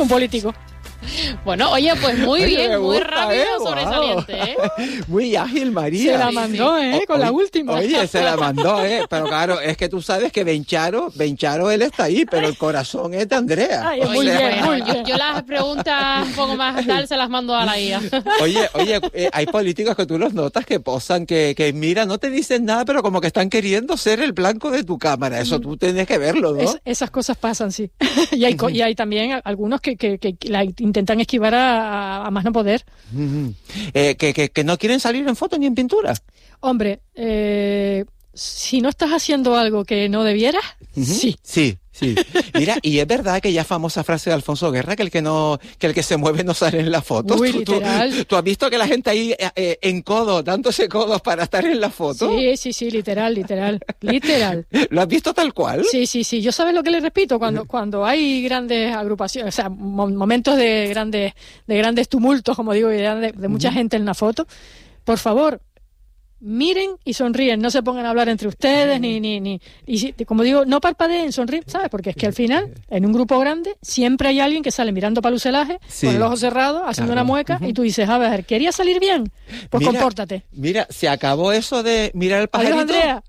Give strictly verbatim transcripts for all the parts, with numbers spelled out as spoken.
un político. Bueno, oye, pues muy Oye, bien, me muy gusta, rápido, ¿eh? sobresaliente, ¿eh? Muy ágil, María. Se la mandó, ¿eh? O- Con la oye, última. Oye, se la mandó, ¿eh? Pero claro, es que tú sabes que Bencharo, Bencharo él está ahí, pero el corazón es de Andrea. Ay, O muy sea, bien, Bueno, muy yo, bien. yo las preguntas un poco más tal se las mando a la I A. Oye, oye, eh, hay políticos que tú los notas que posan, que, que mira, no te dicen nada, pero como que están queriendo ser el blanco de tu cámara. Eso tú tienes que verlo, ¿no? Es- esas cosas pasan, sí. y, hay, co- y hay también algunos que, que, que la intentan esquivar a, a más no poder. Ujú. Eh, que, que, que no quieren salir en foto ni en pintura. Hombre, eh, si no estás haciendo algo que no debieras, Ujú. sí. Sí, sí. Mira, y es verdad que ya famosa frase de Alfonso Guerra, que el que no, que el que se mueve no sale en la foto. Uy, ¿Tú, tú- literal. tú has visto que la gente ahí eh, eh, en codo, dándose codos para estar en la foto? Sí, sí, sí, literal, literal, literal. ¿Lo has visto tal cual? Sí, sí, sí. Yo sabes lo que le repito cuando cuando hay grandes agrupaciones, o sea, mo- momentos de grandes de grandes tumultos, como digo, y de, de- de mucha gente en la foto. Por favor, miren y sonríen, no se pongan a hablar entre ustedes ni ni ni y si- como digo, no parpadeen, sonríen, ¿sabes? Porque es que al final, en un grupo grande, siempre hay alguien que sale mirando para el fuselaje, Sí. con el ojo cerrado, haciendo Claro. una mueca, y tú dices, a ver, ¿querías salir bien? Pues Mira, compórtate. Mira, se acabó eso de mirar el Adiós, pajarito. Andrea.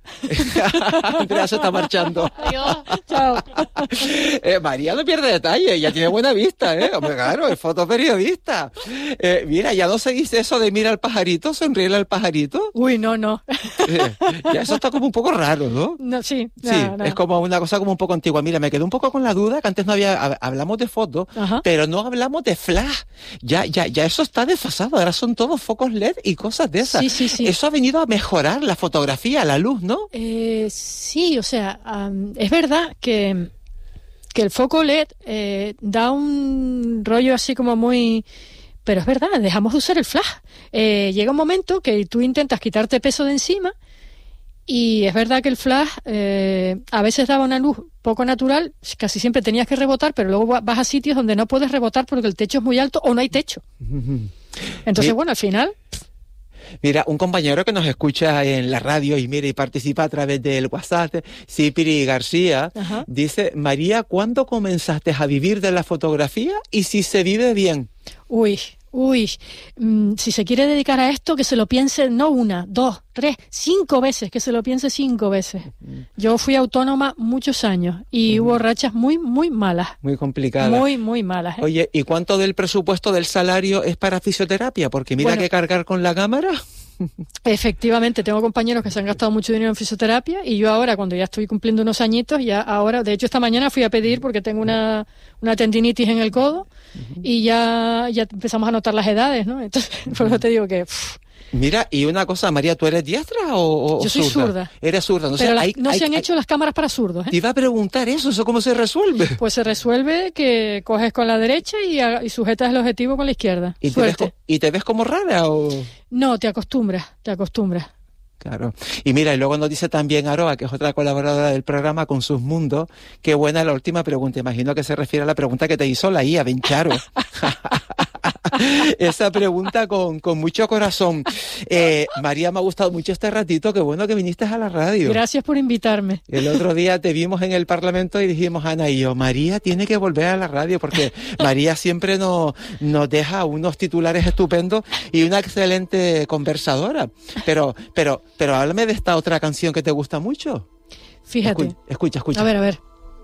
Andrea se está marchando. Adiós. Chao. Eh, María no pierde detalle, ella tiene buena vista, ¿eh? Hombre, claro, es fotoperiodista. Eh, mira, ya no se dice eso de mira al pajarito, sonríele al pajarito. Uy, no, no. Eh, ya eso está como un poco raro, ¿no? No, sí, Sí, no, no. es como una cosa como un poco antigua. Mira, me quedé un poco con la duda que antes no había, hab- hablamos de fotos, Ajá. pero no hablamos de flash. Ya, ya, ya eso está desfasado. Ahora son todos focos L E D y cosas de esas. Sí, sí, sí. Eso ha venido a mejorar la fotografía, la luz, ¿no? Eh, sí, o sea, am, es verdad que, que el foco L E D eh, da un rollo así como muy... Pero es verdad, dejamos de usar el flash. Eh, llega un momento que tú intentas quitarte peso de encima y es verdad que el flash eh, a veces daba una luz poco natural, casi siempre tenías que rebotar, pero luego vas a sitios donde no puedes rebotar porque el techo es muy alto o no hay techo. Entonces, Sí. bueno, al final... Mira, un compañero que nos escucha en la radio y mira y participa a través del WhatsApp, Cipri García, Ajá. dice, María, ¿cuándo comenzaste a vivir de la fotografía y si se vive bien? Uy, uy, mm, si se quiere dedicar a esto, que se lo piense no una, dos, tres, cinco veces, que se lo piense cinco veces. Yo fui autónoma muchos años y hubo rachas muy, muy malas, Muy complicada. muy, muy malas. ¿eh? Oye, ¿y cuánto del presupuesto del salario es para fisioterapia? Porque mira Bueno. que cargar con la cámara. Efectivamente, tengo compañeros que se han gastado mucho dinero en fisioterapia y yo ahora, cuando ya estoy cumpliendo unos añitos, ya ahora, de hecho esta mañana fui a pedir porque tengo una, una tendinitis en el codo y ya, ya empezamos a notar las edades, ¿no? Entonces, por eso te digo que... pff, Mira, y una cosa, María, ¿tú eres diestra o, o Yo soy zurda. Eres zurda. No, sé, pero las- hay- no hay- se han hay- hecho las cámaras para zurdos, ¿eh? Te iba a preguntar eso, ¿eso cómo se resuelve? Pues se resuelve que coges con la derecha y, a- y sujetas el objetivo con la izquierda. ¿Y te, ves, Suerte. co- ¿Y te ves como rara o...? No, te acostumbras, te acostumbras. Claro. Y mira, y luego nos dice también Aroa, que es otra colaboradora del programa, con sus mundos. Qué buena la última pregunta. Imagino que se refiere a la pregunta que te hizo la I A, Bencharo. Esa pregunta con, con mucho corazón. Eh, María, me ha gustado mucho este ratito. Qué bueno que viniste a la radio. Gracias por invitarme. El otro día te vimos en el Parlamento y dijimos, Ana y yo, María tiene que volver a la radio porque María siempre nos, nos deja unos titulares estupendos y una excelente conversadora. Pero, pero, pero háblame de esta otra canción que te gusta mucho. Fíjate. Escu- Escucha, escucha. A ver, a ver.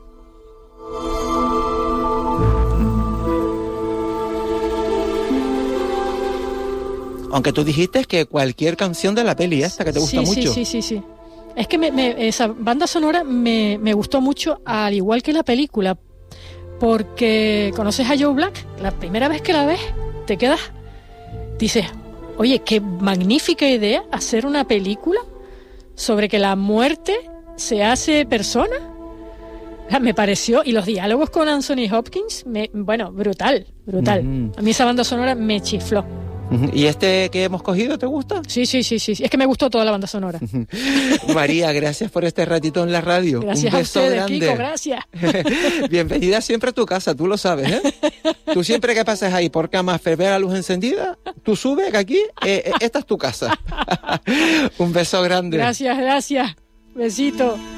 Aunque tú dijiste que cualquier canción de la peli esta que te gusta sí, mucho. Sí, sí, sí, sí. Es que me, me- esa banda sonora me, me gustó mucho, al igual que la película, porque conoces a Joe Black, la primera vez que la ves, te quedas, dices, oye, qué magnífica idea hacer una película sobre que la muerte se hace persona. O sea, me pareció, y los diálogos con Anthony Hopkins, me, bueno, brutal, brutal. Ujú. A mí esa banda sonora me chifló. Ujú. ¿Y este que hemos cogido te gusta? Sí, sí, sí, sí, sí. Es que me gustó toda la banda sonora. María, gracias por este ratito en la radio. Gracias Un a beso ustedes, grande. Kiko, gracias. Bienvenida siempre a tu casa, tú lo sabes, ¿eh? Tú siempre que pases ahí por Camafer, ve la luz encendida, tú subes que aquí, eh, eh, esta es tu casa. Un beso grande. Gracias, gracias. Besito.